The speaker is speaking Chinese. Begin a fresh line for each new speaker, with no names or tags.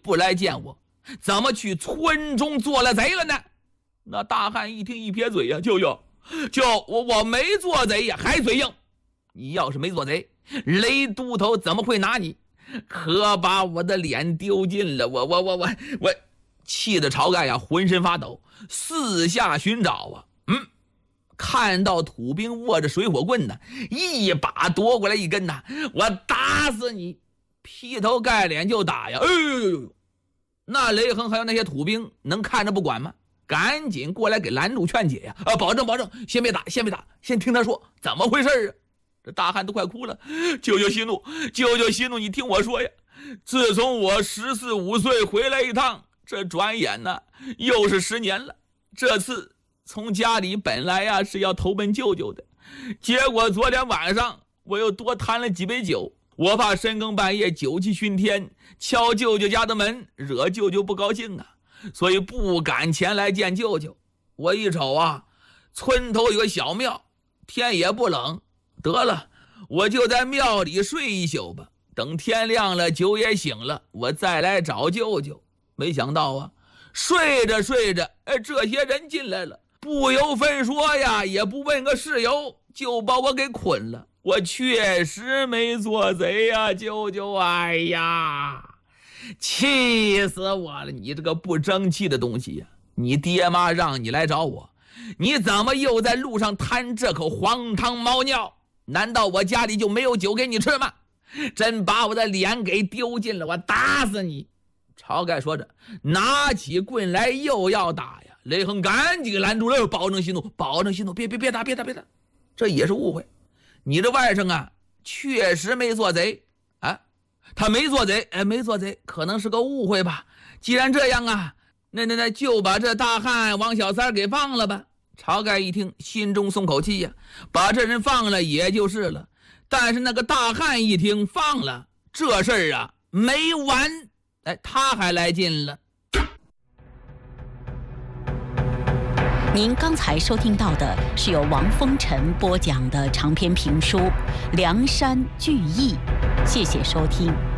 不来见我，怎么去村中做了贼了呢？那大汉一听一撇嘴呀，舅舅，我没做贼呀，还嘴硬。你要是没做贼，雷都头怎么会拿你？可把我的脸丢尽了，我气得晁盖呀浑身发抖，四下寻找啊。看到土兵握着水火棍呢，一把夺过来一根呐，我打死你！劈头盖脸就打呀！哎呦！那雷横还有那些土兵能看着不管吗？赶紧过来给拦住劝解呀！保证，先别打，先听他说怎么回事啊！这大汉都快哭了，舅舅息怒，你听我说呀！自从我14、15岁回来一趟，这转眼呢又是10年了。这次从家里本来呀是要投奔舅舅的，结果昨天晚上我又多贪了几杯酒，我怕深更半夜酒气熏天，敲舅舅家的门，惹舅舅不高兴啊，所以不敢前来见舅舅。我一瞅啊，村头有个小庙，天也不冷，得了，我就在庙里睡一宿吧，等天亮了，酒也醒了，我再来找舅舅。没想到啊，睡着，这些人进来了，不由分说呀，也不问个事由，就把我给捆了。我确实没做贼呀，舅舅，哎呀，气死我了！你这个不争气的东西呀！你爹妈让你来找我，你怎么又在路上贪这口黄汤猫尿？难道我家里就没有酒给你吃吗？真把我的脸给丢尽了，我打死你！晁盖说着，拿起棍来又要打呀。雷横赶紧拦住了，保证息怒，别打，这也是误会。你这外甥啊，确实没做贼啊，他没做贼，可能是个误会吧。既然这样啊，那就把这大汉王小三给放了吧。晁盖一听，心中松口气呀，把这人放了也就是了。但是那个大汉一听放了，这事儿啊没完，他还来劲了。
您刚才收听到的是由王风尘播讲的长篇评书《梁山聚义》，谢谢收听。